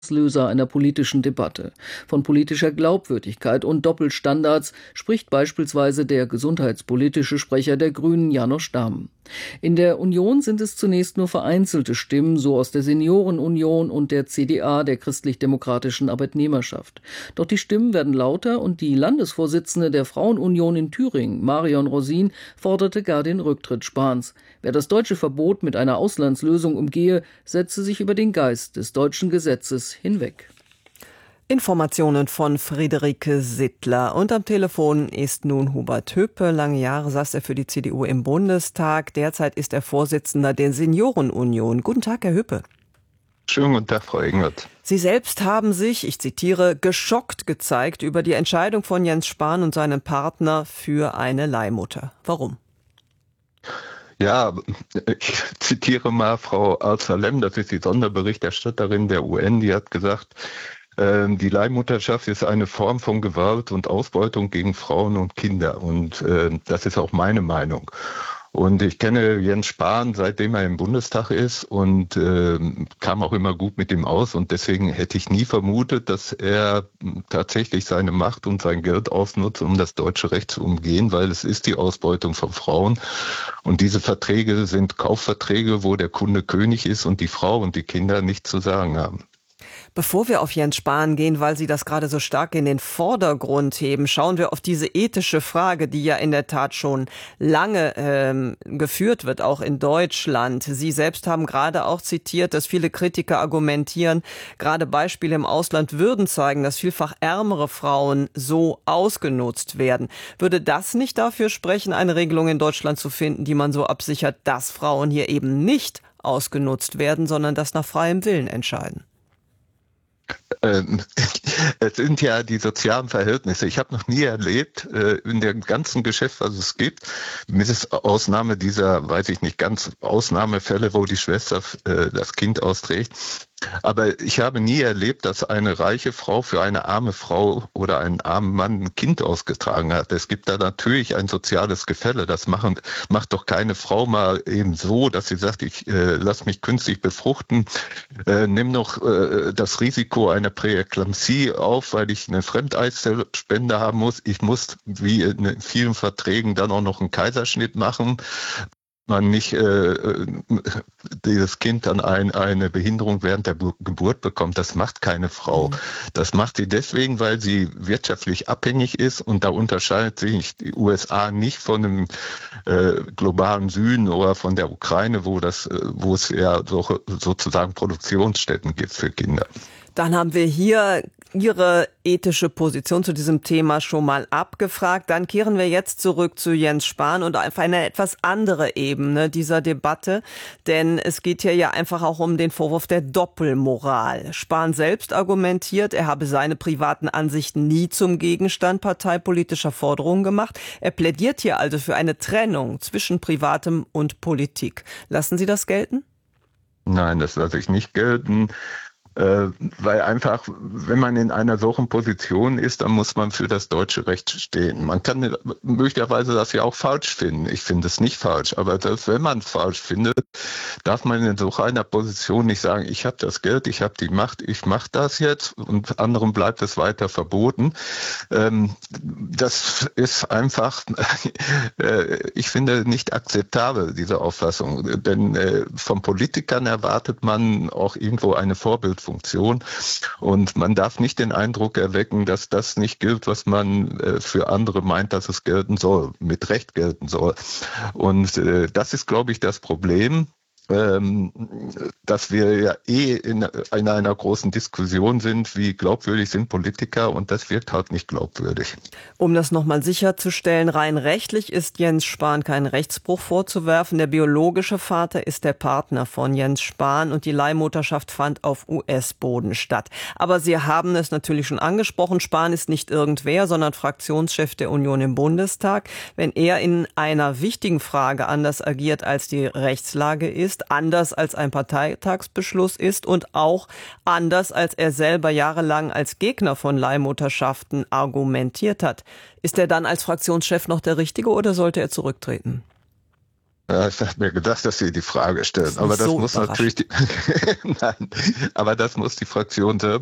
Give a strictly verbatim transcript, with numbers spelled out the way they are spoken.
Auslöser einer politischen Debatte. Von politischer Glaubwürdigkeit und Doppelstandards spricht beispielsweise der gesundheitspolitische Sprecher der Grünen, János Dahm. In der Union sind es zunächst nur vereinzelte Stimmen, so aus der Seniorenunion und der C D A, der christlich-demokratischen Arbeitnehmerschaft. Doch die Stimmen werden lauter und die Landesvorsitzende der Frauenunion in Thüringen, Marion Rosin, forderte gar den Rücktritt Spahns. Wer das deutsche Verbot mit einer Auslandslösung umgehe, setze sich über den Geist des deutschen Gesetzes hinweg. Informationen von Friederike Sittler. Und am Telefon ist nun Hubert Höpe. Lange Jahre saß er für die C D U im Bundestag. Derzeit ist er Vorsitzender der Seniorenunion. Guten Tag, Herr Höpe. Schönen guten Tag, Frau Engert. Sie selbst haben sich, ich zitiere, geschockt gezeigt über die Entscheidung von Jens Spahn und seinem Partner für eine Leihmutter. Warum? Ja, ich zitiere mal Frau Al-Salem, das ist die Sonderberichterstatterin der U N, die hat gesagt, äh, die Leihmutterschaft ist eine Form von Gewalt und Ausbeutung gegen Frauen und Kinder. Und äh, das ist auch meine Meinung. Und ich kenne Jens Spahn, seitdem er im Bundestag ist und äh, kam auch immer gut mit ihm aus. Und deswegen hätte ich nie vermutet, dass er tatsächlich seine Macht und sein Geld ausnutzt, um das deutsche Recht zu umgehen, weil es ist die Ausbeutung von Frauen. Und diese Verträge sind Kaufverträge, wo der Kunde König ist und die Frau und die Kinder nichts zu sagen haben. Bevor wir auf Jens Spahn gehen, weil Sie das gerade so stark in den Vordergrund heben, schauen wir auf diese ethische Frage, die ja in der Tat schon lange ähm, geführt wird, auch in Deutschland. Sie selbst haben gerade auch zitiert, dass viele Kritiker argumentieren, gerade Beispiele im Ausland würden zeigen, dass vielfach ärmere Frauen so ausgenutzt werden. Würde das nicht dafür sprechen, eine Regelung in Deutschland zu finden, die man so absichert, dass Frauen hier eben nicht ausgenutzt werden, sondern das nach freiem Willen entscheiden? Ähm, es sind ja die sozialen Verhältnisse. Ich habe noch nie erlebt, äh, in dem ganzen Geschäft, was es gibt, mit Ausnahme dieser, weiß ich nicht, ganz Ausnahmefälle, wo die Schwester äh, das Kind austrägt. Aber ich habe nie erlebt, dass eine reiche Frau für eine arme Frau oder einen armen Mann ein Kind ausgetragen hat. Es gibt da natürlich ein soziales Gefälle. Das machen, macht doch keine Frau mal eben so, dass sie sagt, ich äh, lass mich künstlich befruchten, äh, nimm noch äh, das Risiko einer Präeklampsie auf, weil ich eine Fremdeizellspende haben muss. Ich muss, wie in vielen Verträgen, dann auch noch einen Kaiserschnitt machen. Man nicht äh, dieses Kind dann ein, eine Behinderung während der Geburt bekommt, das macht keine Frau. Mhm. Das macht sie deswegen, weil sie wirtschaftlich abhängig ist und da unterscheidet sich die U S A nicht von dem äh, globalen Süden oder von der Ukraine, wo das, wo es ja so, sozusagen Produktionsstätten gibt für Kinder. Dann haben wir hier Ihre ethische Position zu diesem Thema schon mal abgefragt. Dann kehren wir jetzt zurück zu Jens Spahn und auf eine etwas andere Ebene dieser Debatte. Denn es geht hier ja einfach auch um den Vorwurf der Doppelmoral. Spahn selbst argumentiert, er habe seine privaten Ansichten nie zum Gegenstand parteipolitischer Forderungen gemacht. Er plädiert hier also für eine Trennung zwischen Privatem und Politik. Lassen Sie das gelten? Nein, das lasse ich nicht gelten. Äh, weil einfach, wenn man in einer solchen Position ist, dann muss man für das deutsche Recht stehen. Man kann möglicherweise das ja auch falsch finden. Ich finde es nicht falsch, aber selbst wenn man es falsch findet, darf man in so einer Position nicht sagen, ich habe das Geld, ich habe die Macht, ich mache das jetzt und anderen bleibt es weiter verboten. Ähm, das ist einfach, äh, ich finde, nicht akzeptabel, diese Auffassung. Denn äh, von Politikern erwartet man auch irgendwo eine Vorbild Funktion. Und man darf nicht den Eindruck erwecken, dass das nicht gilt, was man äh, für andere meint, dass es gelten soll, mit Recht gelten soll. Und äh, das ist, glaube ich, das Problem, ähm, dass wir ja eh in, in einer großen Diskussion sind, wie glaubwürdig sind Politiker, und das wirkt halt nicht glaubwürdig. Um das nochmal sicherzustellen, rein rechtlich ist Jens Spahn kein Rechtsbruch vorzuwerfen. Der biologische Vater ist der Partner von Jens Spahn und die Leihmutterschaft fand auf U S-Boden statt. Aber Sie haben es natürlich schon angesprochen, Spahn ist nicht irgendwer, sondern Fraktionschef der Union im Bundestag. Wenn er in einer wichtigen Frage anders agiert, als die Rechtslage ist, anders als ein Parteitagsbeschluss ist und auch anders als er selber jahrelang als Gegner von Leihmutterschaften argumentiert hat. Ist er dann als Fraktionschef noch der Richtige oder sollte er zurücktreten? Ja, ich habe mir gedacht, dass Sie die Frage stellen. Das aber das so muss natürlich die, nein, aber das muss die Fraktion selber